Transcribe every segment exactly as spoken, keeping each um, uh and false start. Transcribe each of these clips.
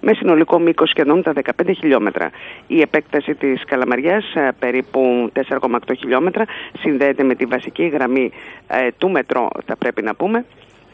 με συνολικό μήκος σχεδόν τα δεκαπέντε χιλιόμετρα. Η επέκταση της Καλαμαριάς, περίπου τέσσερα κόμμα οκτώ χιλιόμετρα, συνδέεται με τη βασική γραμμή ε, του μετρό, θα πρέπει να πούμε,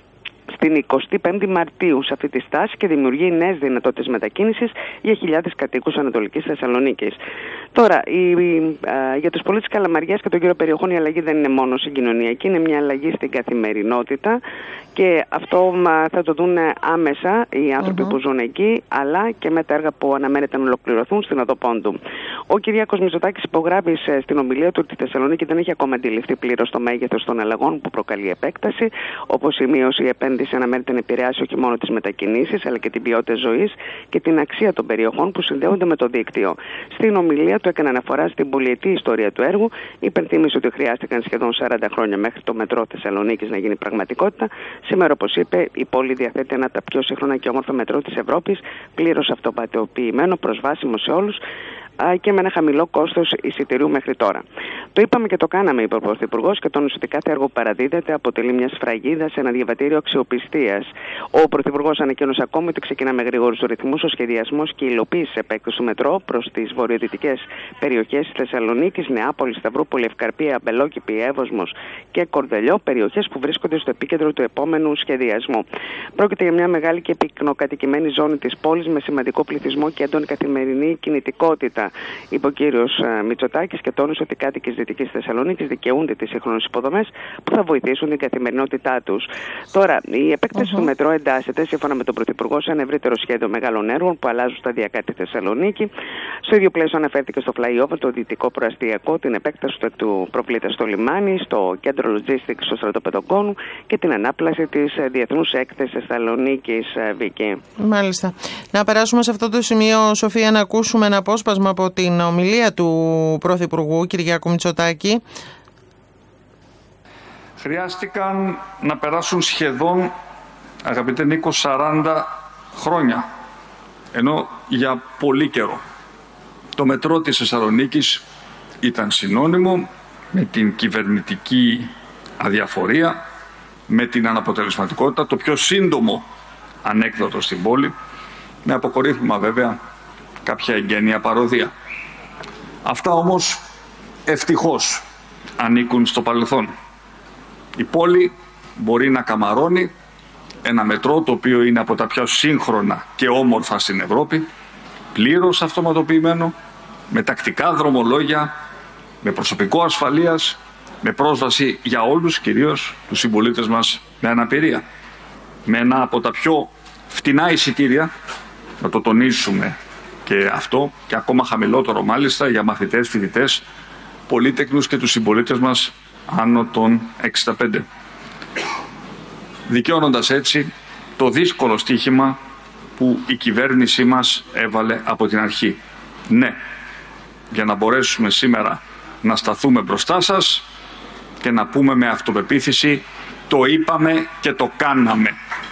στην εικοστή πέμπτη Μαρτίου σε αυτή τη στάση και δημιουργεί νέες δυνατότητες μετακίνησης για χιλιάδες κατοίκους Ανατολικής Θεσσαλονίκης. Τώρα, η, η, α, για τους πολίτες Καλαμαριάς και των γύρω περιοχών η αλλαγή δεν είναι μόνο συγκοινωνιακή, είναι μια αλλαγή στην καθημερινότητα και αυτό μα, θα το δουν άμεσα οι άνθρωποι uh-huh. που ζουν εκεί, αλλά και με τα έργα που αναμένεται να ολοκληρωθούν στην Οδό Πόντου. Ο Κυριάκος Μητσοτάκης υπογράφησε στην ομιλία του ότι η Θεσσαλονίκη δεν έχει ακόμα αντιληφθεί πλήρως το μέγεθος των αλλαγών που προκαλεί η επέκταση, όπως σημείωσε η επένδυση αναμένεται να επηρεάσει όχι μόνο τις μετακινήσεις, αλλά και την ποιότητα ζωής και την αξία των περιοχών που συνδέονται με το δίκτυο. Στην ομιλία του έκανε αναφορά στην πολυετή ιστορία του έργου, υπενθύμησε ότι χρειάστηκαν σχεδόν σαράντα χρόνια μέχρι το μετρό Θεσσαλονίκης να γίνει πραγματικότητα. Σήμερα, όπως είπε, η πόλη διαθέτει ένα από τα πιο σύγχρονα και όμορφα μετρό της Ευρώπης, πλήρως αυτοματοποιημένο, προσβάσιμο σε όλους και με ένα χαμηλό κόστος εισιτηρίου μέχρι τώρα. Το είπαμε και το κάναμε, είπε ο Πρωθυπουργός, και τόνισε ότι κάθε έργο που παραδίδεται αποτελεί μια σφραγίδα σε ένα διαβατήριο αξιοπιστίας. Ο Πρωθυπουργός ανακοίνωσε ακόμη ότι ξεκινά με γρήγορους ρυθμούς ο σχεδιασμός και η υλοποίηση επέκταση του μετρό προς τις βορειοδυτικές περιοχές της Θεσσαλονίκης, Νεάπολη, Σταυρούπολη, Ευκαρπία, Αμπελόκηπη, Εύωσμος και Κορδελιό, περιοχές που βρίσκονται στο επίκεντρο του επόμενου σχεδιασμού. Πρόκειται για μια μεγάλη και πυκνοκατοικημένη ζώνη της πόλης με σημαντικό πληθυσμό και έντονη καθημερινή κινητικότητα, είπε ο κύριος Μητσοτάκης και τόνισε ότι οι κάτοικοι της Δυτικής Θεσσαλονίκης δικαιούνται τις σύγχρονες υποδομές που θα βοηθήσουν την καθημερινότητά τους. Τώρα, η επέκταση uh-huh. του μετρό εντάσσεται, σύμφωνα με τον Πρωθυπουργό, σε ένα ευρύτερο σχέδιο μεγάλων έργων που αλλάζουν σταδιακά τη Θεσσαλονίκη. Στο ίδιο πλαίσιο αναφέρθηκε στο flyover, το δυτικό προαστιακό, την επέκταση του προβλήτα στο λιμάνι, στο κέντρο logistics στο στρατόπεδο Κόνου και την ανάπλαση της διεθνούς έκθεσης Θεσσαλονίκης, Βίκη. Μάλιστα. Να περάσουμε σε αυτό το σημείο, Σοφία, να ακούσουμε ένα απόσπασμα από την ομιλία του Πρωθυπουργού Κυριάκου Μητσοτάκη. Χρειάστηκαν να περάσουν σχεδόν, αγαπητέ Νίκο, σαράντα χρόνια, ενώ για πολύ καιρό το μετρό της Θεσσαλονίκης ήταν συνώνυμο με την κυβερνητική αδιαφορία, με την αναποτελεσματικότητα, το πιο σύντομο ανέκδοτο στην πόλη, με αποκορύφημα βέβαια κάποια εγγένεια παροδία. Αυτά όμως ευτυχώς ανήκουν στο παρελθόν. Η πόλη μπορεί να καμαρώνει ένα μετρό το οποίο είναι από τα πιο σύγχρονα και όμορφα στην Ευρώπη, πλήρως αυτοματοποιημένο, με τακτικά δρομολόγια, με προσωπικό ασφαλείας, με πρόσβαση για όλους, κυρίως τους συμπολίτες μας με αναπηρία. Με ένα από τα πιο φτηνά εισιτήρια, να το τονίσουμε και αυτό, και ακόμα χαμηλότερο μάλιστα για μαθητές, φοιτητές, πολύτεκνους και τους συμπολίτες μας άνω των εξήντα πέντε. Δικαιώνοντας έτσι το δύσκολο στοίχημα που η κυβέρνησή μας έβαλε από την αρχή. Ναι, για να μπορέσουμε σήμερα να σταθούμε μπροστά σας και να πούμε με αυτοπεποίθηση, το είπαμε και το κάναμε.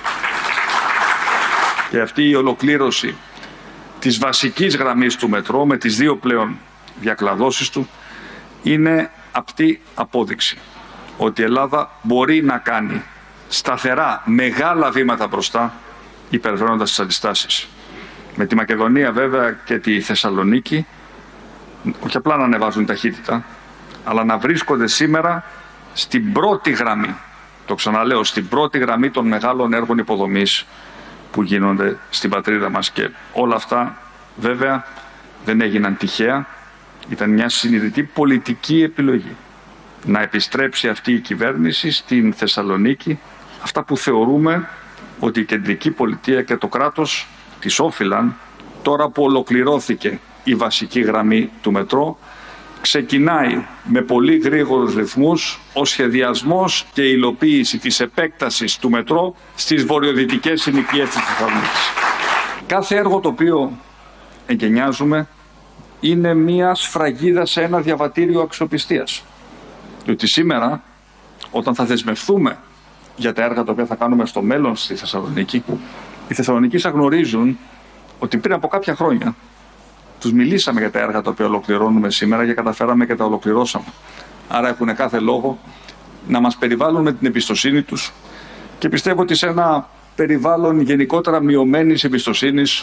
Και αυτή η ολοκλήρωση της βασικής γραμμής του μετρό με τις δύο πλέον διακλαδώσεις του είναι απτή απόδειξη ότι η Ελλάδα μπορεί να κάνει σταθερά μεγάλα βήματα μπροστά, υπερβαίνοντας τις αντιστάσεις. Με τη Μακεδονία βέβαια και τη Θεσσαλονίκη όχι απλά να ανεβάζουν ταχύτητα, αλλά να βρίσκονται σήμερα στην πρώτη γραμμή, το ξαναλέω, στην πρώτη γραμμή των μεγάλων έργων υποδομής που γίνονται στην πατρίδα μας. Και όλα αυτά βέβαια δεν έγιναν τυχαία, ήταν μια συνειδητή πολιτική επιλογή να επιστρέψει αυτή η κυβέρνηση στην Θεσσαλονίκη αυτά που θεωρούμε ότι η κεντρική πολιτεία και το κράτος της όφυλαν. Τώρα που ολοκληρώθηκε η βασική γραμμή του μετρό, ξεκινάει με πολύ γρήγορους ρυθμούς ο σχεδιασμός και η υλοποίηση της επέκτασης του μετρό στις βορειοδυτικές συνοικίες της Θεσσαλονίκης. Κάθε έργο το οποίο εγκαινιάζουμε είναι μια σφραγίδα σε ένα διαβατήριο αξιοπιστίας. Διότι σήμερα, όταν θα δεσμευτούμε για τα έργα τα οποία θα κάνουμε στο μέλλον στη Θεσσαλονίκη, οι Θεσσαλονικοί θα γνωρίζουν ότι πριν από κάποια χρόνια τους μιλήσαμε για τα έργα τα οποία ολοκληρώνουμε σήμερα και καταφέραμε και τα ολοκληρώσαμε. Άρα έχουν κάθε λόγο να μας περιβάλλουν με την εμπιστοσύνη τους και πιστεύω ότι σε ένα περιβάλλον γενικότερα μειωμένης εμπιστοσύνης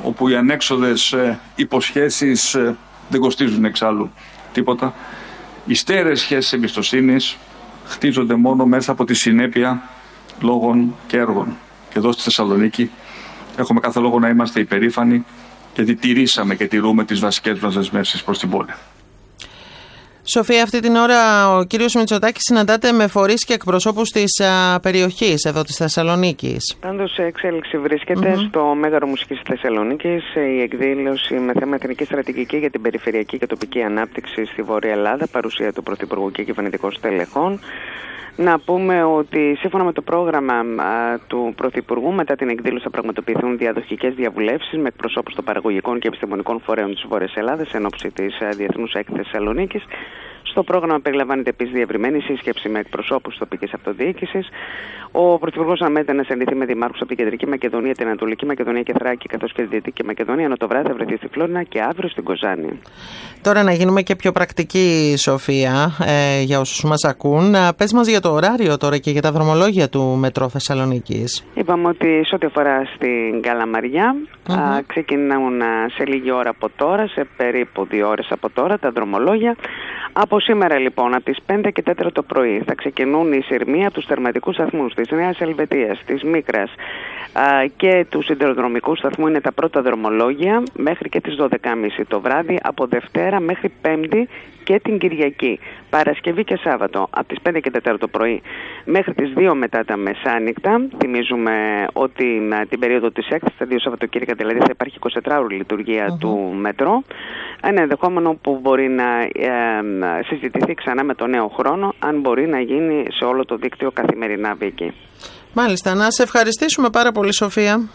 όπου οι ανέξοδες υποσχέσεις δεν κοστίζουν εξάλλου τίποτα. Οι στέρεες σχέσεις εμπιστοσύνης χτίζονται μόνο μέσα από τη συνέπεια λόγων και έργων. Και εδώ στη Θεσσαλονίκη έχουμε κάθε λόγο να είμαστε υπερήφανοι, γιατί τηρήσαμε και τηρούμε τις βασικές μας δεσμεύσεις προς την πόλη. Σοφία, αυτή την ώρα ο κύριος Μητσοτάκης συναντάται με φορείς και εκπροσώπους της α, περιοχής εδώ της Θεσσαλονίκης. Πάντως σε εξέλιξη βρίσκεται mm-hmm. στο Μέγαρο Μουσικής της Θεσσαλονίκης η εκδήλωση με θέμα εθνική στρατηγική για την περιφερειακή και τοπική ανάπτυξη στη Βόρεια Ελλάδα, παρουσία του Πρωθυπουργού και κυβερνητικών στελεχών. Να πούμε ότι σύμφωνα με το πρόγραμμα α, του Πρωθυπουργού, μετά την εκδήλωση θα πραγματοποιηθούν διαδοχικές διαβουλεύσεις με εκπροσώπους των παραγωγικών και επιστημονικών φορέων της Βόρειας Ελλάδας εν ώψη της Διεθνούς Έκθεσης Θεσσαλονίκης. Στο πρόγραμμα περιλαμβάνεται επίσης διευρυμένη σύσκεψη με εκπροσώπους τοπικής αυτοδιοίκησης. Ο Πρωθυπουργός αναμένεται να συναντηθεί με δημάρχους από την Κεντρική Μακεδονία, την Ανατολική Μακεδονία και Θράκη, καθώς και τη Δυτική Μακεδονία, ενώ το βράδυ θα βρεθεί στη Φλόρινα και αύριο στην Κοζάνη. Τώρα να γίνουμε και πιο πρακτικοί, Σοφία, ε, για όσους μας ακούν. Πες μας για το ωράριο τώρα και για τα δρομολόγια του Μετρό Θεσσαλονίκης. Είπαμε ότι σε ό,τι αφορά στην Καλαμαριά, mm-hmm. α, ξεκινούν σε λίγη ώρα από τώρα, σε περίπου δύο ώρες από τώρα, τα δρομολόγια. Από σήμερα λοιπόν, από τις πέντε και τέσσερα το πρωί, θα ξεκινούν οι σειρμοί από τους τερματικούς σταθμούς της Νέας Ελβετίας, της Μίκρας α, και του σιδηροδρομικού σταθμού. Είναι τα πρώτα δρομολόγια μέχρι και τις δώδεκα και μισή το βράδυ, από Δευτέρα μέχρι Πέμπτη και την Κυριακή. Παρασκευή και Σάββατο από τις πέντε και τέσσερα το πρωί μέχρι τις δύο μετά τα μεσάνυχτα. Θυμίζουμε ότι με την περίοδο της έκθεσης, τα δύο Σαββατοκύριακα δηλαδή, θα υπάρχει εικοσιτετράωρη λειτουργία uh-huh. του μετρό. Ένα ενδεχόμενο που μπορεί να ε, συζητηθεί ξανά με το νέο χρόνο, αν μπορεί να γίνει σε όλο το δίκτυο καθημερινά, Βίκη. Μάλιστα. Να σε ευχαριστήσουμε πάρα πολύ, Σοφία.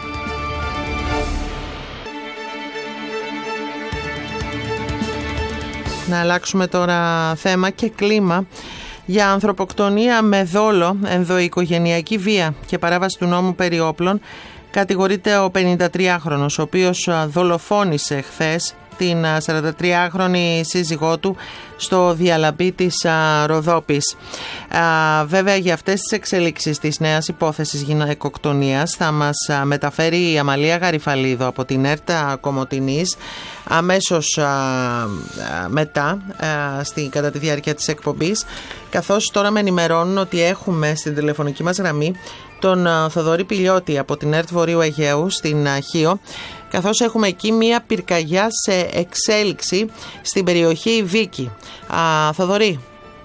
Να αλλάξουμε τώρα θέμα και κλίμα. Για ανθρωποκτονία με δόλο, ενδοοικογενειακή βία και παράβαση του νόμου περί όπλων κατηγορείται ο πενηντατριάχρονος, ο οποίος δολοφόνησε χθες την σαραντατριάχρονη σύζυγό του στο Διαλαμπή της Ροδόπης. Α, βέβαια, για αυτές τις εξελίξεις της νέας υπόθεσης γυναικοκτονίας θα μας μεταφέρει η Αμαλία Γαριφαλίδου από την ΕΡΤΑ Κομοτηνής αμέσως α, α, μετά, α, στη, κατά τη διάρκεια της εκπομπής, καθώς τώρα με ενημερώνουν ότι έχουμε στην τηλεφωνική μας γραμμή τον Θοδωρή Πηλιώτη από την ΕΡΤ Βορείου Αιγαίου στην Χίο, καθώς έχουμε εκεί μία πυρκαγιά σε εξέλιξη στην περιοχή Βίκη. Α, Θοδωρή.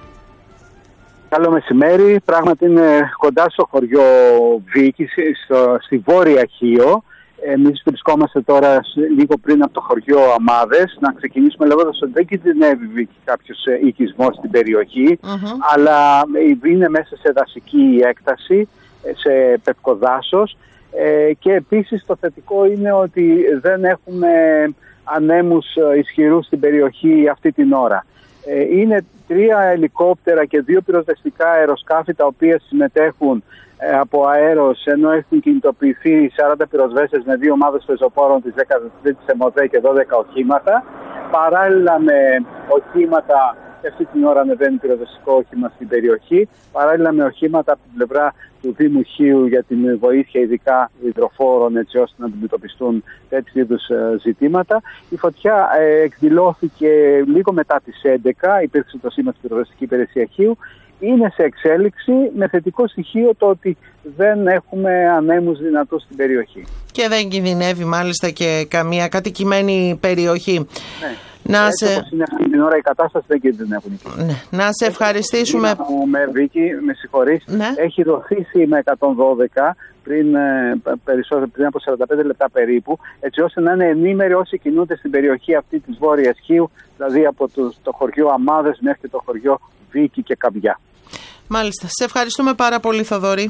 Καλό μεσημέρι. Πράγματι είναι κοντά στο χωριό Βίκη, στο, στη Βόρεια Χίο. Εμείς βρισκόμαστε τώρα λίγο πριν από το χωριό Αμάδες. Να ξεκινήσουμε λέγοντας ότι δεν κινδυνεύει κάποιος οικισμός στην περιοχή, mm-hmm. αλλά είναι μέσα σε δασική έκταση, σε πευκοδάσος. Ε, και επίσης το θετικό είναι ότι δεν έχουμε ανέμους ισχυρούς στην περιοχή αυτή την ώρα. Ε, είναι τρία ελικόπτερα και δύο πυροσβεστικά αεροσκάφη τα οποία συμμετέχουν ε, από αέρος, ενώ έχουν κινητοποιηθεί σαράντα πυροσβέστες με δύο ομάδες πεζοπόρων της δέκατης τρίτης ΕΜΟΔΕ και δώδεκα οχήματα. Παράλληλα με οχήματα, και αυτή την ώρα ανεβαίνει πυροσβεστικό όχημα στην περιοχή, παράλληλα με οχήματα από την πλευρά του Δήμου Χίου για την βοήθεια ειδικά υδροφόρων, έτσι ώστε να αντιμετωπιστούν τέτοιου είδους ζητήματα. Η φωτιά ε, εκδηλώθηκε λίγο μετά τις έντεκα, υπήρξε το σήμα της πυροσβεστική υπηρεσία Χίου. Είναι σε εξέλιξη, με θετικό στοιχείο το ότι δεν έχουμε ανέμους δυνατούς στην περιοχή. Και δεν κινδυνεύει μάλιστα και καμία κατοικημένη περιοχή. Ναι. Να Έτσι, σε... όπως είναι αυτή την ώρα η κατάσταση δεν κινδυνεύουν. Ναι. Να σε ευχαριστήσουμε. Με Βίκη, με συγχωρείς, ναι. Έχει δοθεί με εκατόν δώδεκα πριν, περισσότερο, πριν από σαράντα πέντε λεπτά περίπου, έτσι ώστε να είναι ενήμεροι όσοι κινούνται στην περιοχή αυτή της Βόρειας Χίου, δηλαδή από το, το χωριό Αμάδες μέχρι το χωριό Βίκη και Καμπιά. Μάλιστα. Σε ευχαριστούμε πάρα πολύ, Θοδωρή.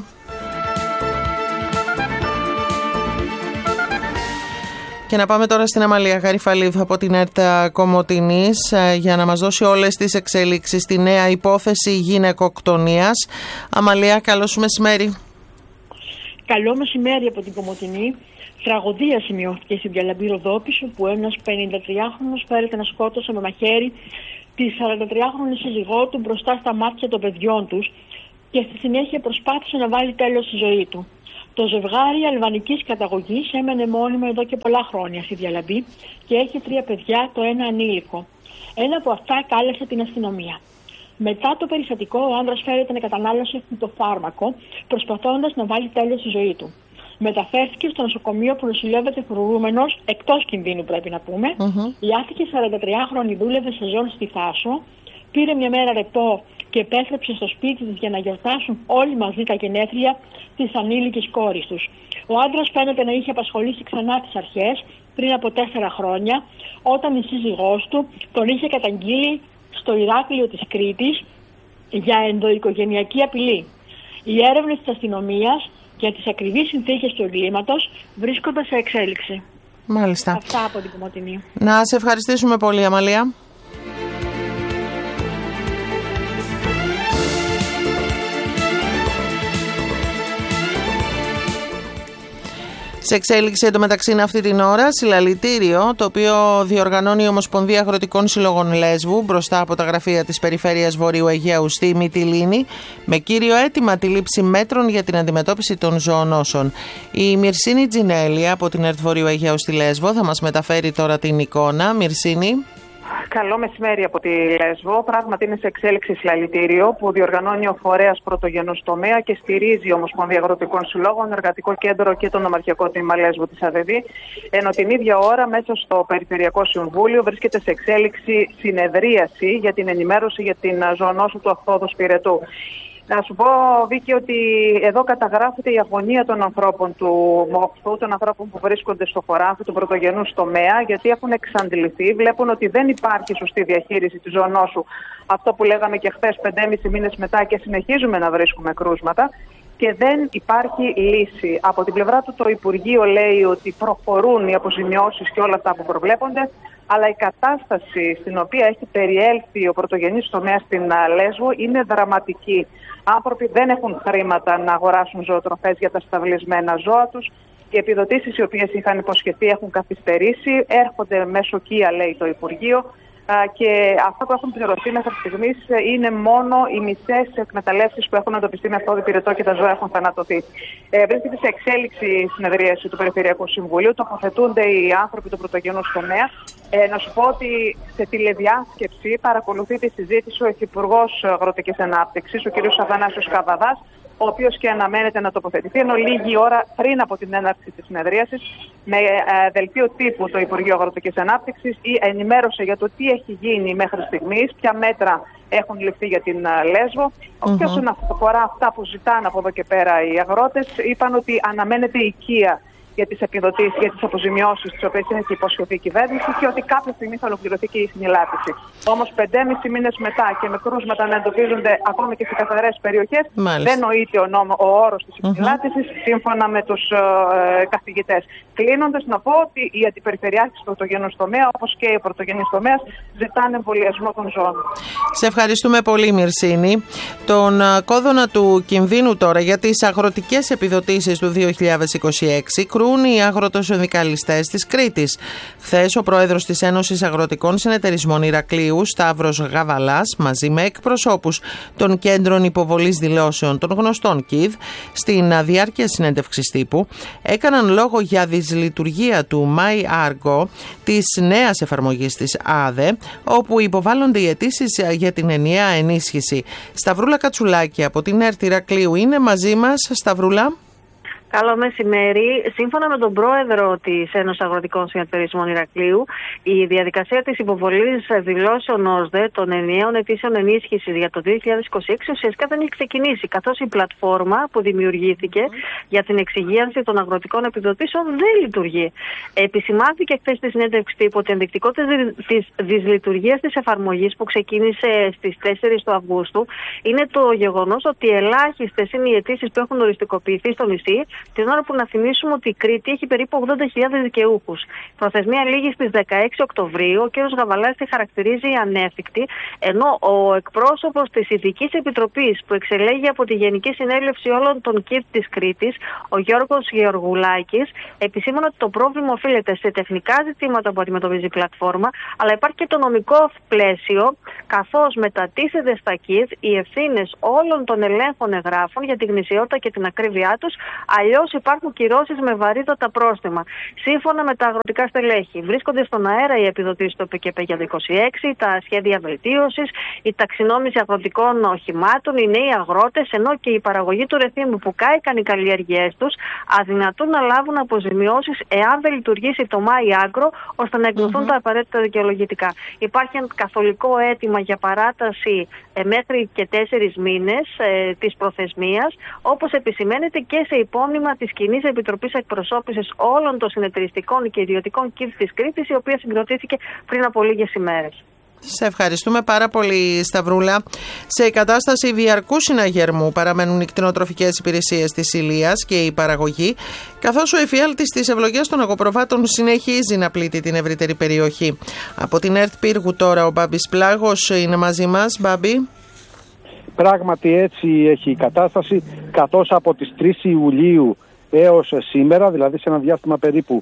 Και να πάμε τώρα στην Αμαλία Γαριφαλίδου από την ΕΡΤΑ Κομοτηνής για να μας δώσει όλες τις εξέλιξεις στη νέα υπόθεση γυναικοκτονίας. Αμαλία, καλό σου μεσημέρι. Καλό μεσημέρι από την Κομοτηνή. Τραγωδία σημειώθηκε στην Διαλαμπή Ροδόπης, όπου ένας πενηντατριάχρονος φέρεται να σκότωσε με μαχαίρι τη σαραντατριάχρονη σύζυγό του μπροστά στα μάτια των παιδιών τους και στη συνέχεια προσπάθησε να βάλει τέλος στη ζωή του. Το ζευγάρι αλβανικής καταγωγής έμενε μόνιμο εδώ και πολλά χρόνια στη Διαλαμπή και έχει τρία παιδιά, το ένα ανήλικο. Ένα από αυτά κάλεσε την αστυνομία. Μετά το περιστατικό, ο άνδρας φέρεται να κατανάλωσε το φάρμακο, προσπαθώντας να βάλει τέλος στη ζωή του. Μεταφέρθηκε στο νοσοκομείο που νοσηλεύεται φρουρούμενος, εκτός κινδύνου πρέπει να πούμε. Mm-hmm. Η άφηκε σαραντατριάχρονη δούλευε σε ζώνη στη Θάσο, πήρε μια μέρα ρεπό και επέστρεψε στο σπίτι της για να γιορτάσουν όλοι μαζί τα γενέθλια της ανήλικης κόρης τους. Ο άντρας φαίνεται να είχε απασχολήσει ξανά τις αρχές πριν από τέσσερα χρόνια, όταν η σύζυγός του τον είχε καταγγείλει στο Ηράκλειο της Κρήτης για ενδοοικογενειακή απειλή. Οι έρευνες της αστυνομίας για τις ακριβείς συνθήκες του εγκλήματος βρίσκονται σε εξέλιξη. Μάλιστα. Αυτά από την Κομοτηνή. Να σε ευχαριστήσουμε πολύ, Αμαλία. Σε εξέλιξη εντωμεταξύ είναι αυτή την ώρα συλλαλητήριο, το οποίο διοργανώνει η Ομοσπονδία Αγροτικών Συλλογών Λέσβου μπροστά από τα γραφεία της Περιφέρειας Βορείου Αιγαίου στη Μυτιλήνη, με κύριο αίτημα τη λήψη μέτρων για την αντιμετώπιση των ζωονόσων. Η Μυρσίνη Τζινέλη από την ΕΡΤ Βορείου Αιγαίου στη Λέσβο θα μας μεταφέρει τώρα την εικόνα. Μυρσίνη. Καλό μεσημέρι από τη Λέσβο. Πράγματι είναι σε εξέλιξη συλλαλητήριο που διοργανώνει ο φορέας πρωτογενούς τομέα και στηρίζει η Ομοσπονδία Αγροτικών Συλλόγων, Εργατικό Κέντρο και το Νομαρχιακό Τμήμα Λέσβου της ΑΔΕΔ. Ενώ την ίδια ώρα μέσα στο Περιφερειακό Συμβούλιο βρίσκεται σε εξέλιξη συνεδρίαση για την ενημέρωση για την ζωονόσο του Αχθόδου Σπυρετού. Να σου πω, Βίκη, ότι εδώ καταγράφεται η αγωνία των ανθρώπων του Μόχθου, των ανθρώπων που βρίσκονται στο χωράφι του πρωτογενούς τομέα, γιατί έχουν εξαντληθεί, βλέπουν ότι δεν υπάρχει σωστή διαχείριση της ζωονόσου. Αυτό που λέγαμε και χθες, πεντέμισι μήνες μετά, και συνεχίζουμε να βρίσκουμε κρούσματα. Και δεν υπάρχει λύση. Από την πλευρά του το Υπουργείο λέει ότι προχωρούν οι αποζημιώσεις και όλα αυτά που προβλέπονται, αλλά η κατάσταση στην οποία έχει περιέλθει ο πρωτογενής τομέας στην Λέσβο είναι δραματική. Άνθρωποι δεν έχουν χρήματα να αγοράσουν ζωοτροφές για τα σταυλισμένα ζώα τους. Οι επιδοτήσεις οι οποίες είχαν υποσχεθεί έχουν καθυστερήσει, έρχονται μέσω ΚΙΑ, λέει το Υπουργείο. Και αυτά που έχουν πληρωθεί μέχρι στιγμής είναι μόνο οι μισές εκμεταλλεύσεις που έχουν εντοπιστεί με αυτό πυρετό και τα ζώα έχουν θανατωθεί. Ε, βρίσκεται σε εξέλιξη η συνεδρίαση του Περιφερειακού Συμβουλίου. Τοποθετούνται οι άνθρωποι του πρωτογενούς τομέα. Ε, να σου πω ότι σε τηλεδιάσκεψη παρακολουθεί τη συζήτηση ο Υφυπουργός Αγροτικής Ανάπτυξης, ο κ. Αθανάσιος Καβαδάς, ο οποίος και αναμένεται να τοποθετηθεί, ενώ λίγη ώρα πριν από την έναρξη της συνεδρίασης, με ε, δελτίο τύπου το Υπουργείο Αγροτικής Ανάπτυξης ενημέρωσε για το τι έχει γίνει μέχρι στιγμής, ποια μέτρα έχουν ληφθεί για την uh, Λέσβο. Mm-hmm. Και όσον αφορά αυτά που ζητάνε από εδώ και πέρα οι αγρότες, είπαν ότι αναμένεται η οικία για τις επιδοτήσεις, για τις αποζημιώσεις τις οποίες έχει υποσχεθεί η κυβέρνηση και ότι κάποια στιγμή θα ολοκληρωθεί και η συνηλάτηση. Όμως πεντέμισι μήνες μετά και με κρούσματα να εντοπίζονται ακόμη και σε καθαρές περιοχές, Μάλιστα. δεν νοείται ο, νόμο, ο όρος της συνηλάτησης mm-hmm. σύμφωνα με τους ε, καθηγητές. Κλείνοντας, να πω ότι οι αντιπεριφερειάρχες του πρωτογενούς τομέα, όπως και οι πρωτογενείς τομέας, ζητάνε εμβολιασμό των ζώων. Σε ευχαριστούμε πολύ, Μυρσίνη. Τον κόδωνα του κινδύνου τώρα για τις αγροτικές επιδοτήσεις του δύο χιλιάδες είκοσι έξι οι αγροτοσυνδικαλιστές της Κρήτης. Χθες ο πρόεδρος της Ένωσης Αγροτικών Συνεταιρισμών Ηρακλείου, Σταύρος Γαβαλάς, μαζί με εκπροσώπους των κέντρων υποβολής δηλώσεων των γνωστών ΚΙΔ, στην διάρκεια συνέντευξης τύπου, έκαναν λόγο για δυσλειτουργία του MyArgo, της νέας εφαρμογής της ΑΔΕ, όπου υποβάλλονται οι αιτήσεις για την ενιαία ενίσχυση. Σταυρούλα Κατσουλάκη από την ΕΡΤ Ηρακλείου είναι μαζί μας. Σταυρούλα. Καλό μεσημέρι. Σύμφωνα με τον πρόεδρο της Ένωσης Αγροτικών Συνεταιρισμών Ηρακλείου, η διαδικασία της υποβολής δηλώσεων ΟΣΔΕ των ενιαίων αιτήσεων ενίσχυσης για το δύο χιλιάδες είκοσι έξι ουσιαστικά δεν έχει ξεκινήσει, καθώς η πλατφόρμα που δημιουργήθηκε για την εξυγίανση των αγροτικών επιδοτήσεων δεν λειτουργεί. Επισημάνθηκε χθες στη συνέντευξη τύπου ότι η ενδεικτικότητα της δυσλειτουργίας της εφαρμογής που ξεκίνησε στις τέσσερις του Αυγούστου είναι το γεγονός ότι ελάχιστες είναι οι αιτήσεις που έχουν οριστικοποιηθεί στο νησί, την ώρα που να θυμίσουμε ότι η Κρήτη έχει περίπου ογδόντα χιλιάδες δικαιούχους. Η προθεσμία λήγει στις δεκαέξι Οκτωβρίου, ο κ. Γαβαλάς τη χαρακτηρίζει ανέφικτη, ενώ ο εκπρόσωπος της Ειδικής Επιτροπής που εξελέγει από τη Γενική Συνέλευση όλων των ΚΙΔ της Κρήτης, ο Γιώργος Γεωργουλάκης, επισήμανε ότι το πρόβλημα οφείλεται σε τεχνικά ζητήματα που αντιμετωπίζει η πλατφόρμα, αλλά υπάρχει και το νομικό πλαίσιο, καθώς μετατίθεται στα ΚΙΔ οι ευθύνες όλων των ελέγχων εγγράφων για τη γνησιότητα και την ακρίβειά τους, αλλιώς υπάρχουν κυρώσεις με βαρύτατα πρόστιμα. Σύμφωνα με τα αγροτικά στελέχη, βρίσκονται στον αέρα οι επιδοτήσεις του ΠΚΠ για το είκοσι έξι, τα σχέδια βελτίωσης, η ταξινόμηση αγροτικών οχημάτων, οι νέοι αγρότες, ενώ και η παραγωγή του ρεθύμου που κάηκαν οι καλλιέργειές τους αδυνατούν να λάβουν αποζημιώσεις εάν δεν λειτουργήσει το Μάη Άγκρο ώστε να εκδοθούν mm-hmm. τα απαραίτητα δικαιολογητικά. Υπάρχει ένα καθολικό αίτημα για παράταση ε, μέχρι και τέσσερις μήνες ε, της προθεσμίας, όπως επισημαίνεται και σε υπόμνημα της Κοινής Επιτροπής Εκπροσώπησης όλων των συνεταιριστικών και ιδιωτικών κήπ της Κρήτης, η οποία συγκροτήθηκε πριν από λίγες ημέρες. Σε ευχαριστούμε πάρα πολύ, Σταυρούλα. Σε κατάσταση διαρκού συναγερμού παραμένουν οι κτηνοτροφικές υπηρεσίες της Ηλίας και η παραγωγή, καθώς ο εφιάλτης της ευλογίας των αγοπροβάτων συνεχίζει να πλήττει την ευρύτερη περιοχή. Από την ΕΡΤ Πύργου τώρα ο Μπάμπης Πλάγος είναι μαζί μας. Μπάμπη. Πράγματι έτσι έχει η κατάσταση, καθώς από τις τρεις Ιουλίου έως σήμερα, δηλαδή σε ένα διάστημα περίπου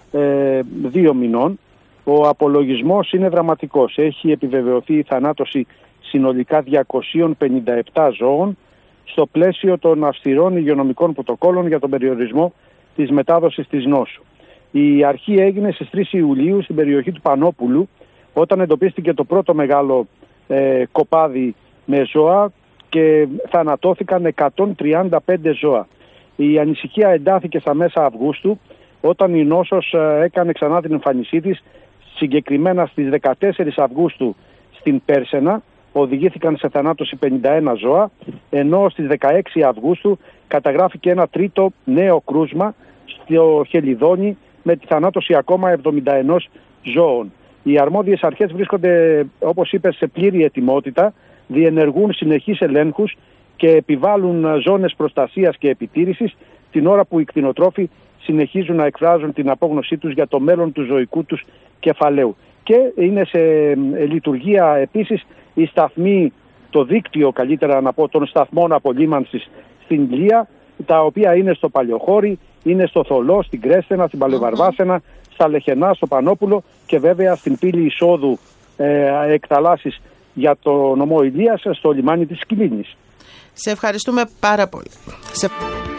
ε, δύο μηνών, ο απολογισμός είναι δραματικός. Έχει επιβεβαιωθεί η θανάτωση συνολικά διακόσιων πενήντα επτά ζώων στο πλαίσιο των αυστηρών υγειονομικών πρωτοκόλων για τον περιορισμό της μετάδοσης της νόσου. Η αρχή έγινε στις τρεις Ιουλίου στην περιοχή του Πανόπουλου, όταν εντοπίστηκε το πρώτο μεγάλο ε, κοπάδι με ζώα και θανατώθηκαν εκατόν τριάντα πέντε ζώα. Η ανησυχία εντάθηκε στα μέσα Αυγούστου, όταν η νόσος ε, έκανε ξανά την εμφάνισή της. Συγκεκριμένα στις δεκατέσσερις Αυγούστου στην Πέρσενα οδηγήθηκαν σε θανάτωση πενήντα ένα ζώα, ενώ στις δεκαέξι Αυγούστου καταγράφηκε ένα τρίτο νέο κρούσμα στο Χελιδόνι με τη θανάτωση ακόμα εβδομήντα ένα ζώων. Οι αρμόδιες αρχές βρίσκονται, όπως είπες, σε πλήρη ετοιμότητα, διενεργούν συνεχείς ελέγχους και επιβάλλουν ζώνες προστασίας και επιτήρησης την ώρα που οι κτηνοτρόφοι συνεχίζουν να εκφράζουν την απόγνωσή τους για το μέλλον του ζωικού τους κεφαλαίου. Και είναι σε λειτουργία επίσης η σταθμή, το δίκτυο καλύτερα να πω, των σταθμών απολύμανσης στην Ηλία, τα οποία είναι στο Παλιοχώρι, είναι στο Θολό, στην Κρέστενα, στην Παλαιοβαρβάσαινα, στα Λεχενά, στο Πανόπουλο και βέβαια στην πύλη εισόδου ε, εκταλάσσης για το νομό Ηλίας στο λιμάνι της Κιλίνης. Σε ευχαριστούμε πάρα πολύ. Σε...